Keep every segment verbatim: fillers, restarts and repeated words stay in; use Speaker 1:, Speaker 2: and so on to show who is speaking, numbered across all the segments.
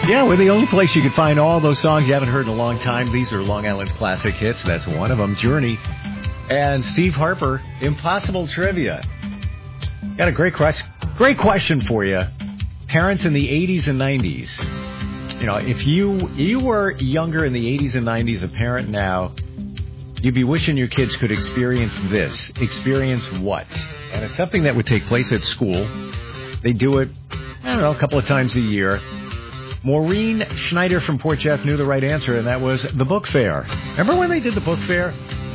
Speaker 1: Yeah, we're the only place you can find all those songs you haven't heard in a long time. These are Long Island's classic hits. That's one of them, Journey. And Steve Harper, Impossible Trivia. Got a great question, great question for you. Parents in the eighties and nineties. You know, if you you were younger in the eighties and nineties, a parent now, you'd be wishing your kids could experience this. Experience what? And it's something that would take place at school. They do it, I don't know, a couple of times a year. Maureen Schneider from Port Jeff knew the right answer, and that was the book fair. Remember when they did the book fair?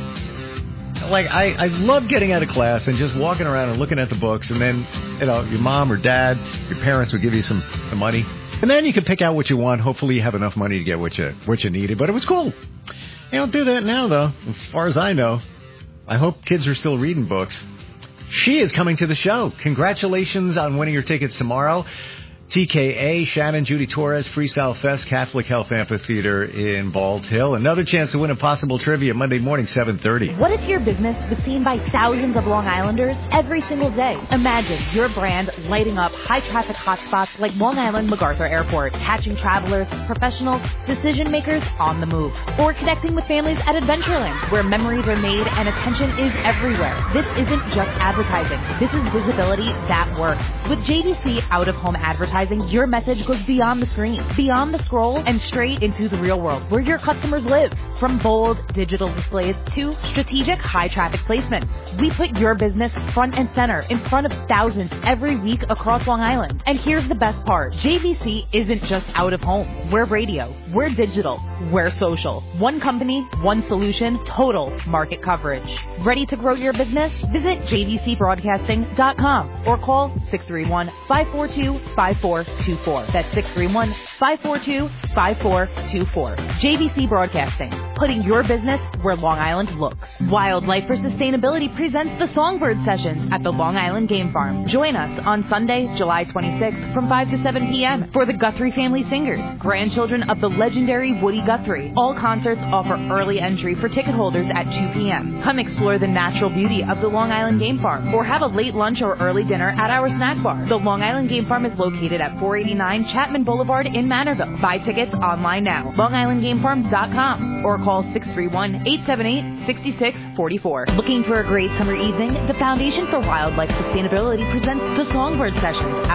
Speaker 1: Like, I, I love getting out of class and just walking around and looking at the books, and then, you know, your mom or dad, your parents would give you some, some money. And then you could pick out what you want. Hopefully you have enough money to get what you, what you needed. But it was cool. They don't do that now, though, as far as I know. I hope kids are still reading books. She is coming to the show. Congratulations on winning your tickets tomorrow. T K A, Shannon Judy Torres, Freestyle Fest, Catholic Health Amphitheater in Bald Hill. Another chance to win Impossible Trivia Monday morning, seven thirty.
Speaker 2: What if your business was seen by thousands of Long Islanders every single day? Imagine your brand lighting up high-traffic hotspots like Long Island MacArthur Airport, catching travelers, professionals, decision-makers on the move. Or connecting with families at Adventureland, where memories are made and attention is everywhere. This isn't just advertising. This is visibility that works. With J V C out-of-home advertising, your message goes beyond the screen, beyond the scroll, and straight into the real world where your customers live. From bold digital displays to strategic high-traffic placement, we put your business front and center in front of thousands every week across Long Island. And here's the best part. J V C isn't just out of home. We're radio. We're digital. We're social. One company, one solution, total market coverage. Ready to grow your business? Visit j v c broadcasting dot com or call six three one, five four two, five four two four. That's six three one, five four two, five four two four. J V C Broadcasting, putting your business where Long Island looks. Wildlife for Sustainability presents the Songbird Sessions at the Long Island Game Farm. Join us on Sunday, July twenty-sixth from five to seven p.m. for the Guthrie Family Singers, grandchildren of the legendary Woody Guthrie. All concerts offer early entry for ticket holders at two p.m. Come explore the natural beauty of the Long Island Game Farm or have a late lunch or early dinner at our snack bar. The Long Island Game Farm is located at four eighty-nine Chapman Boulevard in Manorville. Buy tickets online now. long island game farm dot com or call six three one, eight seven eight, six six four four. Looking for a great summer evening? The Foundation for Wildlife Sustainability presents the Songbird Sessions